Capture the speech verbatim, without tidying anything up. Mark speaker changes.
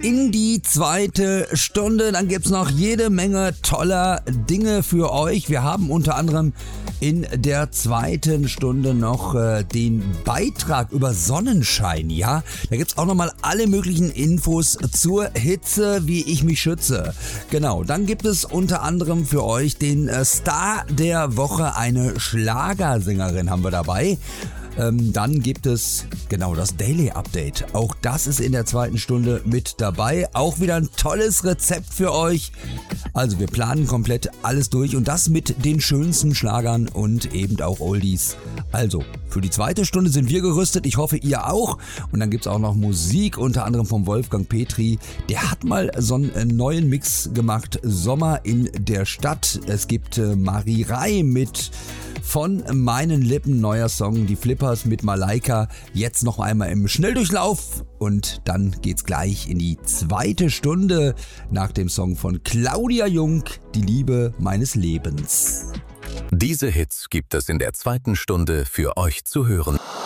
Speaker 1: in die zweite Stunde. Dann gibt's noch jede Menge toller Dinge für euch. Wir haben unter anderem in der zweiten Stunde noch äh, den Beitrag über Sonnenschein, ja. Da gibt's auch nochmal alle möglichen Infos zur Hitze, wie ich mich schütze. Genau, dann gibt es unter anderem für euch den äh, Star der Woche, eine Schlagersängerin haben wir dabei. Ähm, dann gibt es genau das Daily Update. Auch das ist in der zweiten Stunde mit dabei. Auch wieder ein tolles Rezept für euch. Also wir planen komplett alles durch und das mit den schönsten Schlagern und eben auch Oldies. Also für die zweite Stunde sind wir gerüstet. Ich hoffe, ihr auch. Und dann gibt es auch noch Musik, unter anderem vom Wolfgang Petri. Der hat mal so einen neuen Mix gemacht. Sommer in der Stadt. Es gibt äh, Marie Rai mit Von meinen Lippen, neuer Song, die Flippers mit Malaika, jetzt noch einmal im Schnelldurchlauf und dann geht's gleich in die zweite Stunde nach dem Song von Claudia Jung, die Liebe meines Lebens.
Speaker 2: Diese Hits gibt es in der zweiten Stunde für euch zu hören.